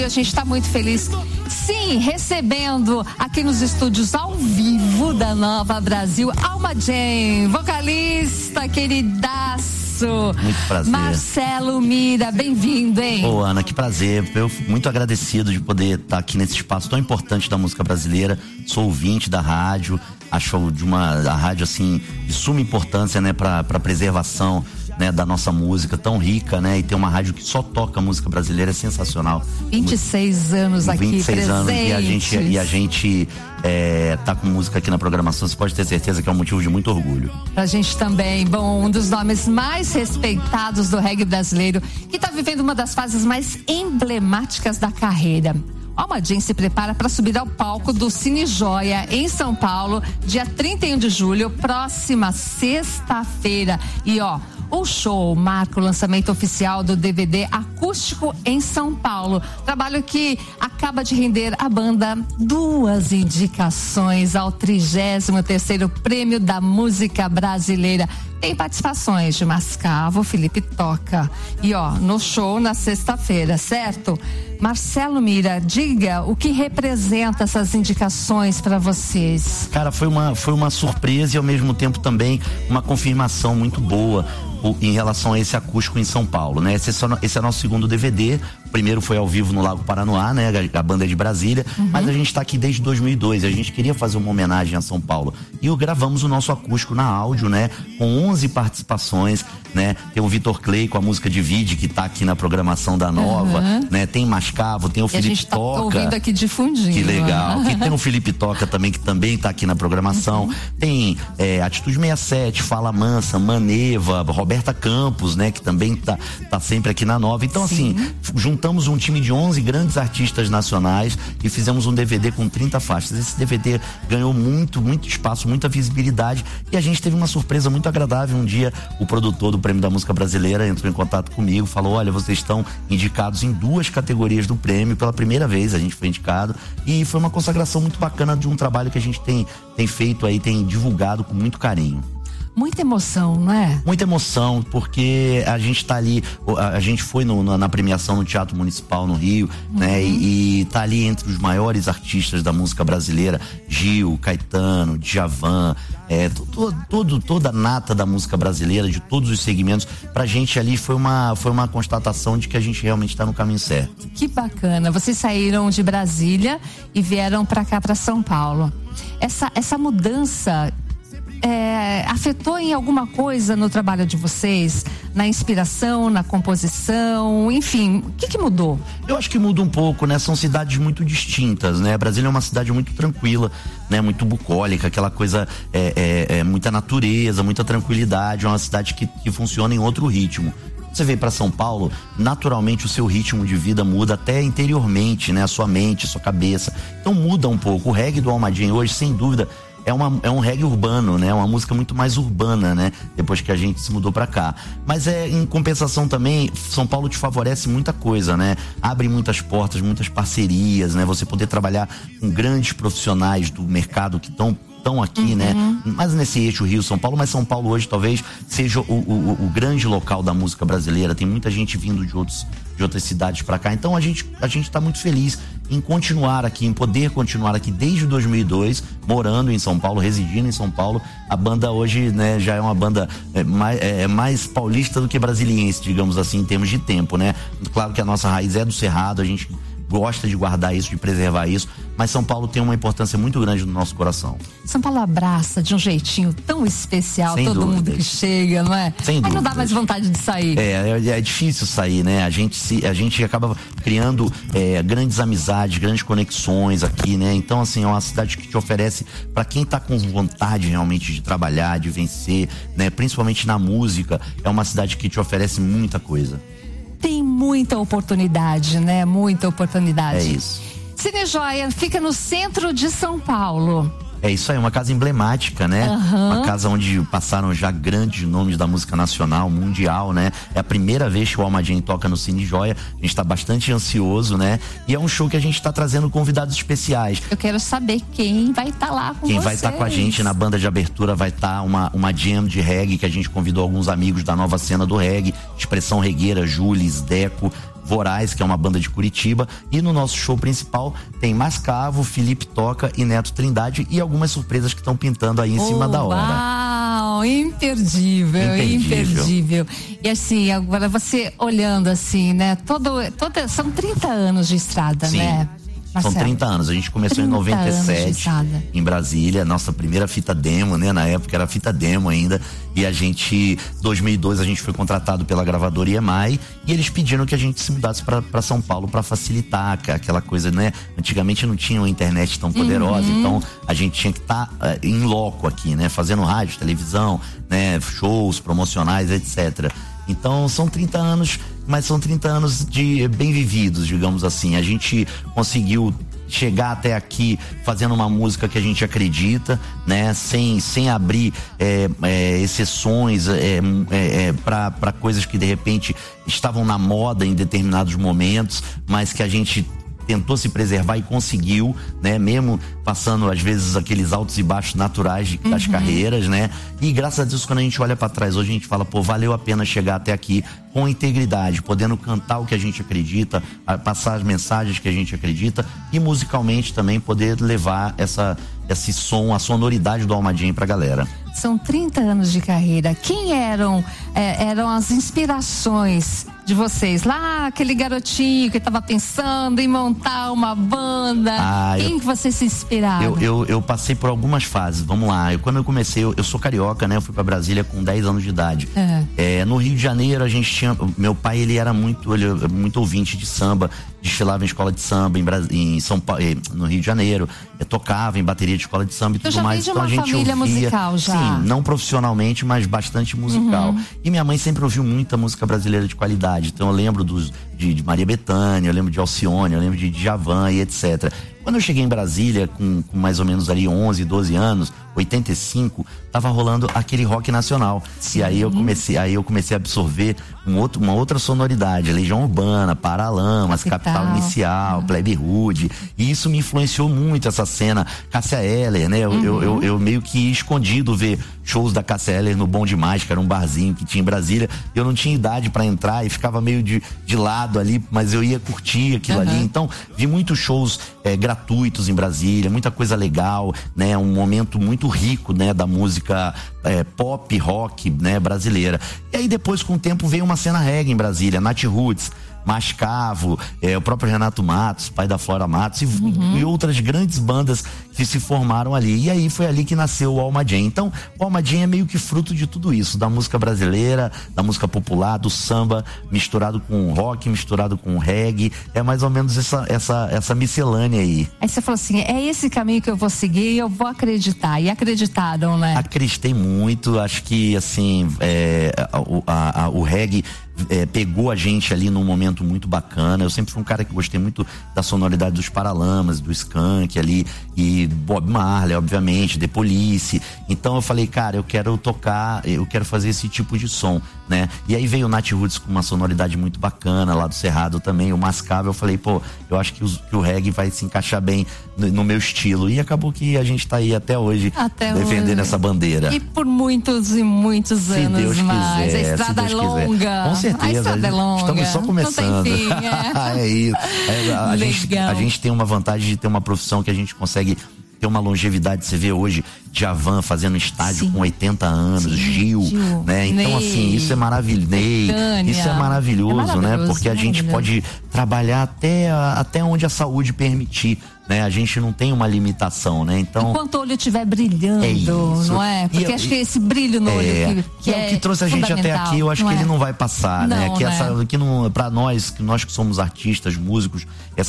A gente está muito feliz, sim, recebendo aqui nos estúdios ao vivo da Nova Brasil, Alma Jane, vocalista queridaço. Muito prazer. Marcelo Mira, bem-vindo, hein? Ô, Ana, que prazer. Eu fico muito agradecido de poder estar aqui nesse espaço tão importante da música brasileira. Sou ouvinte da rádio, acho a rádio, assim, de suma importância, né, pra preservação, né, da nossa música tão rica, né? E ter uma rádio que só toca música brasileira é sensacional. 26 anos aqui 26 anos presentes. e a gente tá com música aqui na programação, você pode ter certeza que é um motivo de muito orgulho. Pra gente também, bom, um dos nomes mais respeitados do reggae brasileiro, que tá vivendo uma das fases mais emblemáticas da carreira. Alma Jane se prepara para subir ao palco do Cine Joia em São Paulo, dia 31 de julho, próxima sexta-feira. E o show marca o lançamento oficial do DVD Acústico em São Paulo. Trabalho que acaba de render à banda 2 indicações ao 33º Prêmio da Música Brasileira. Tem participações de Mascavo, Felipe Toca. E no show na sexta-feira, certo? Marcelo Mira, diga o que representa essas indicações para vocês. Cara, foi uma surpresa e ao mesmo tempo também uma confirmação muito boa em relação a esse acústico em São Paulo, né? Esse é nosso segundo DVD. O primeiro foi ao vivo no Lago Paranoá, né? A banda é de Brasília, mas a gente tá aqui desde 2002. A gente queria fazer uma homenagem a São Paulo e gravamos o nosso acústico na áudio, né? Com 11 participações, né? Tem o Vitor Clay com a música Divide, que tá aqui na programação da Nova, né? Tem Mascavo, tem o Felipe Toca. A gente tá ouvindo aqui de fundinho. Que legal. Que tem o Felipe Toca também, que também tá aqui na programação. Tem Atitude 67, Fala Mansa, Maneva, Roberta Campos, né? Que também tá sempre aqui na Nova. Então, assim, juntamos um time de 11 grandes artistas nacionais e fizemos um DVD com 30 faixas. Esse DVD ganhou muito espaço, muita visibilidade e a gente teve uma surpresa muito agradável. Um dia, o produtor do Prêmio da Música Brasileira entrou em contato comigo, falou: olha, vocês estão indicados em 2 categorias do prêmio, pela primeira vez a gente foi indicado, e foi uma consagração muito bacana de um trabalho que a gente tem feito aí, tem divulgado com muito carinho. Muita emoção, não é? Muita emoção, porque a gente tá ali, a gente foi na premiação no Teatro Municipal no Rio, né? E tá ali entre os maiores artistas da música brasileira, Gil, Caetano, Djavan, toda a nata da música brasileira, de todos os segmentos. Pra gente ali foi uma constatação de que a gente realmente tá no caminho certo. Que bacana, vocês saíram de Brasília e vieram pra cá, pra São Paulo. Essa mudança afetou em alguma coisa no trabalho de vocês? Na inspiração, na composição, enfim, o que mudou? Eu acho que muda um pouco, né? São cidades muito distintas, né? Brasília é uma cidade muito tranquila, né? Muito bucólica, aquela coisa, muita natureza, muita tranquilidade, é uma cidade que funciona em outro ritmo. Você veio para São Paulo, naturalmente o seu ritmo de vida muda até interiormente, né? A sua mente, a sua cabeça. Então muda um pouco. O reggae do Alma Jane hoje, sem dúvida, é um reggae urbano, né? Uma música muito mais urbana, né? Depois que a gente se mudou pra cá. Mas em compensação também, São Paulo te favorece muita coisa, né? Abre muitas portas, muitas parcerias, né? Você poder trabalhar com grandes profissionais do mercado que estão aqui, né? Mas nesse eixo Rio-São Paulo, mas São Paulo hoje talvez seja o grande local da música brasileira. Tem muita gente vindo de outras cidades pra cá. Então a gente tá muito feliz em continuar aqui, em poder continuar aqui desde 2002, morando em São Paulo, residindo em São Paulo. A banda hoje, né, já é uma banda mais paulista do que brasiliense, digamos assim, em termos de tempo, né? Claro que a nossa raiz é do Cerrado, a gente gosta de guardar isso, de preservar isso, mas São Paulo tem uma importância muito grande no nosso coração. São Paulo abraça de um jeitinho tão especial, sem todo mundo que chega, não é? Sem dúvida. Aí não dá mais vontade de sair. É difícil sair, né? A gente acaba criando grandes amizades, grandes conexões aqui, né? Então, assim, é uma cidade que te oferece, para quem tá com vontade realmente de trabalhar, de vencer, né? Principalmente na música, é uma cidade que te oferece muita coisa. Tem muita oportunidade, né? Muita oportunidade. É isso. Cine Joia fica no centro de São Paulo. É isso aí, uma casa emblemática, né? Uma casa onde passaram já grandes nomes da música nacional, mundial, né? É a primeira vez que o Alma Jane toca no Cine Joia. A gente tá bastante ansioso, né? E é um show que a gente tá trazendo convidados especiais. Eu quero saber quem vai estar lá com vocês. Quem vai estar com a gente na banda de abertura vai estar uma jam de reggae, que a gente convidou alguns amigos da nova cena do reggae, Expressão Regueira, Jules, Deco, Voraz, que é uma banda de Curitiba, e no nosso show principal tem Mascavo, Felipe Toca e Neto Trindade, e algumas surpresas que estão pintando aí em cima da hora. Uau, imperdível. E assim, agora você olhando assim, né, são 30 anos de estrada, sim, né? Marcelo, são 30 anos. A gente começou em 97 em Brasília, nossa primeira fita demo, né? Na época era fita demo ainda. E a gente, 2002, a gente foi contratado pela gravadora EMI e eles pediram que a gente se mudasse pra São Paulo pra facilitar aquela coisa, né? Antigamente não tinha uma internet tão poderosa, então a gente tinha que estar em loco aqui, né? Fazendo rádio, televisão, né? Shows promocionais, etc. Então são 30 anos, mas são 30 anos de bem vividos, digamos assim. A gente conseguiu chegar até aqui fazendo uma música que a gente acredita, né? Sem abrir exceções para coisas que de repente estavam na moda em determinados momentos, mas que a gente tentou se preservar e conseguiu, né? Mesmo passando às vezes aqueles altos e baixos naturais das carreiras, né? E graças a Deus, quando a gente olha pra trás hoje, a gente fala, pô, valeu a pena chegar até aqui com integridade, podendo cantar o que a gente acredita, passar as mensagens que a gente acredita e musicalmente também poder levar esse som, a sonoridade do Alma Jam pra galera. São 30 anos de carreira. Quem eram as inspirações de vocês? Lá, aquele garotinho que estava pensando em montar uma banda. Quem que você se inspirava? Eu passei por algumas fases. Vamos lá. Quando eu comecei, eu sou carioca, né? Eu fui pra Brasília com 10 anos de idade. No Rio de Janeiro, a gente tinha... Meu pai, ele era muito ouvinte de samba. Desfilava em escola de samba em São Paulo, no Rio de Janeiro. Tocava em bateria de escola de samba e tudo mais. Então a gente ouvia. Musical já. Sim, não profissionalmente, mas bastante musical. E minha mãe sempre ouviu muita música brasileira de qualidade. Então eu lembro de Maria Bethânia, eu lembro de Alcione, eu lembro de Djavan e etc. Quando eu cheguei em Brasília, com mais ou menos ali 11, 12 anos, 85, tava rolando aquele rock nacional. Sim. E aí eu comecei a absorver uma outra sonoridade, Legião Urbana, Paralamas, Capital Inicial, Plebe Rude. E isso me influenciou muito, essa cena. Cássia Eller, né? Eu meio que escondido ver shows da Cássia Eller no Bom Demais, que era um barzinho que tinha em Brasília. Eu não tinha idade pra entrar e ficava meio de lado ali, mas eu ia curtir aquilo ali. Então, vi muitos shows gratuitos em Brasília, muita coisa legal, né? Um momento muito rico, né? Da música pop, rock, né? Brasileira. E aí depois, com o tempo, veio uma cena reggae em Brasília, Nath Roots, Mascavo, o próprio Renato Matos, pai da Flora Matos e outras grandes bandas que se formaram ali. E aí foi ali que nasceu o Alma Jam. Então, o Alma Jam é meio que fruto de tudo isso, da música brasileira, da música popular, do samba, misturado com rock, misturado com reggae. É mais ou menos essa miscelânea aí. Aí você falou assim, é esse caminho que eu vou seguir e eu vou acreditar. E acreditaram, né? Acreditei muito, acho que assim, o reggae pegou a gente ali num momento muito bacana. Eu sempre fui um cara que gostei muito da sonoridade dos Paralamas, do Skank ali, e Bob Marley, obviamente, The Police. Então eu falei, cara, eu quero tocar, eu quero fazer esse tipo de som, né? E aí veio o Nath Roots com uma sonoridade muito bacana lá do Cerrado também, o Mascavo. Eu falei, pô, eu acho que o reggae vai se encaixar bem no meu estilo. E acabou que a gente tá aí até hoje defendendo essa bandeira. E por muitos e muitos anos Deus mais. Quiser, a estrada é longa. Com certeza. A estrada é longa. Estamos só começando. Não tem fim, é isso. A gente tem uma vantagem de ter uma profissão que a gente consegue ter uma longevidade. Você vê hoje Djavan fazendo estádio com 80 anos, Gil, né? Então, Ney, assim, isso é maravilhoso. Isso é maravilhoso, né? Porque a gente pode trabalhar até onde a saúde permitir, né? A gente não tem uma limitação, né? Então, enquanto o olho estiver brilhando, não é? Porque acho que esse brilho no olho que é o que trouxe a gente até aqui, eu acho que ele não vai passar, né? Que não, pra nós que somos artistas, músicos, essa